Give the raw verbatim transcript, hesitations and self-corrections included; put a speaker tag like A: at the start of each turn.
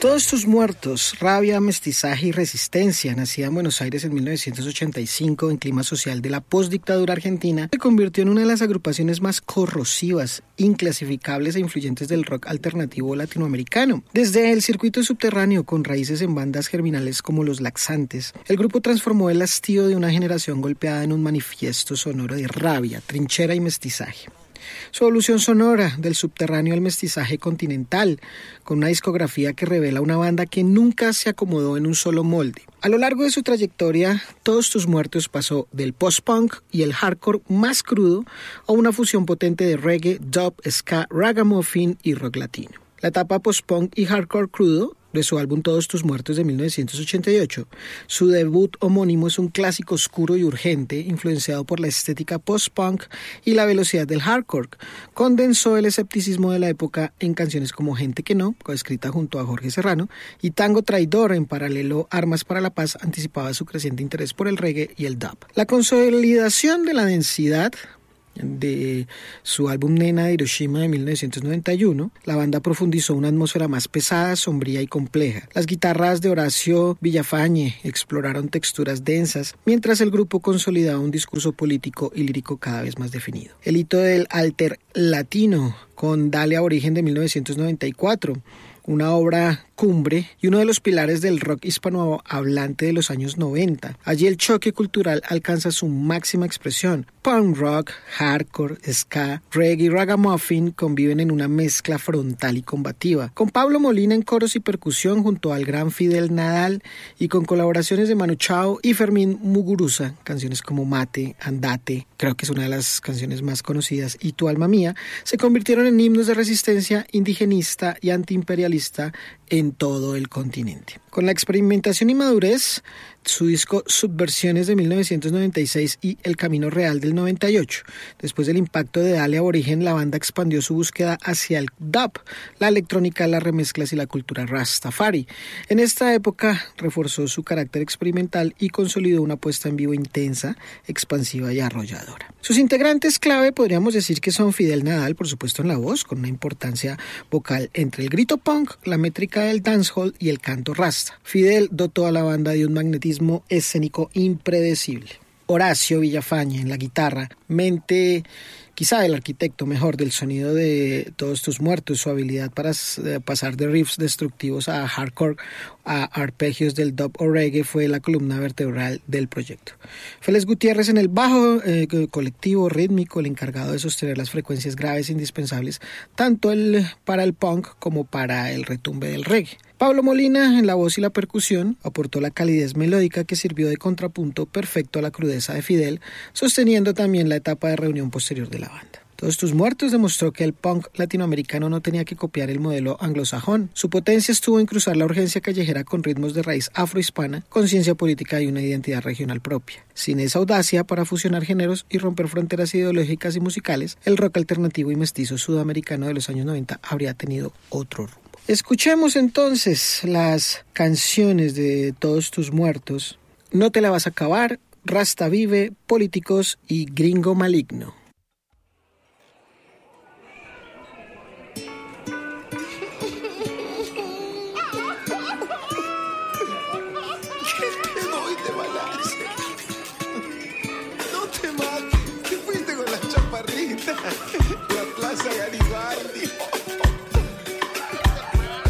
A: Todos tus muertos, rabia, mestizaje y resistencia, nacida en Buenos Aires en mil novecientos ochenta y cinco en clima social de la postdictadura argentina, se convirtió en una de las agrupaciones más corrosivas, inclasificables e influyentes del rock alternativo latinoamericano. Desde el circuito subterráneo con raíces en bandas germinales como Los Laxantes, el grupo transformó el hastío de una generación golpeada en un manifiesto sonoro de rabia, trinchera y mestizaje. Su evolución sonora del subterráneo al mestizaje continental, con una discografía que revela una banda que nunca se acomodó en un solo molde. A lo largo de su trayectoria, Todos tus muertos pasó del post-punk y el hardcore más crudo a una fusión potente de reggae, dub, ska, ragamuffin y rock latino. La etapa post-punk y hardcore crudo de su álbum Todos tus muertos de mil novecientos ochenta y ocho. Su debut homónimo es un clásico oscuro y urgente, influenciado por la estética post-punk y la velocidad del hardcore. Condensó el escepticismo de la época en canciones como Gente que no, coescrita junto a Jorge Serrano, y Tango Traidor. En paralelo, Armas para la Paz anticipaba su creciente interés por el reggae y el dub. La consolidación de la densidad de su álbum Nena de Hiroshima de mil novecientos noventa y uno, la banda profundizó una atmósfera más pesada, sombría y compleja. Las guitarras de Horacio Villafañe exploraron texturas densas, mientras el grupo consolidaba un discurso político y lírico cada vez más definido. El hito del alter latino con Dale Aborigen de mil novecientos noventa y cuatro, una obra cumbre y uno de los pilares del rock hispanohablante de los años noventa. Allí el choque cultural alcanza su máxima expresión. Punk rock, hardcore, ska, reggae y ragamuffin conviven en una mezcla frontal y combativa, con Pablo Molina en coros y percusión junto al gran Fidel Nadal y con colaboraciones de Manu Chao y Fermín Muguruza, canciones como Mate, Andate, creo que es una de las canciones más conocidas, y Tu alma mía, se convirtieron en himnos de resistencia indigenista y antiimperialista en todo el continente. Con la experimentación y madurez, su disco Subversiones de mil novecientos noventa y seis y El Camino Real del noventa y ocho. Después del impacto de Dale Aborigen, la banda expandió su búsqueda hacia el dub, la electrónica, las remezclas y la cultura Rastafari. En esta época reforzó su carácter experimental y consolidó una puesta en vivo intensa, expansiva y arrolladora. Sus integrantes clave podríamos decir que son Fidel Nadal, por supuesto en la voz, con una importancia vocal entre el grito punk, la métrica del dancehall y el canto rasta. Fidel dotó a la banda de un magnetismo escénico impredecible. Horacio Villafañe en la guitarra, mente quizá el arquitecto mejor del sonido de Todos tus muertos, su habilidad para eh, pasar de riffs destructivos a hardcore, a arpegios del dub o reggae, fue la columna vertebral del proyecto. Félix Gutiérrez en el bajo eh, colectivo rítmico, el encargado de sostener las frecuencias graves indispensables tanto el, para el punk como para el retumbe del reggae. Pablo Molina en la voz y la percusión aportó la calidez melódica que sirvió de contrapunto perfecto a la crudeza de Fidel, sosteniendo también la etapa de reunión posterior de la banda. Todos tus muertos demostró que el punk latinoamericano no tenía que copiar el modelo anglosajón. Su potencia estuvo en cruzar la urgencia callejera con ritmos de raíz afrohispana, conciencia política y una identidad regional propia. Sin esa audacia para fusionar géneros y romper fronteras ideológicas y musicales, el rock alternativo y mestizo sudamericano de los años noventa habría tenido otro rumbo. Escuchemos entonces las canciones de Todos tus muertos. No te la vas a acabar, Rasta vive, Políticos y Gringo maligno.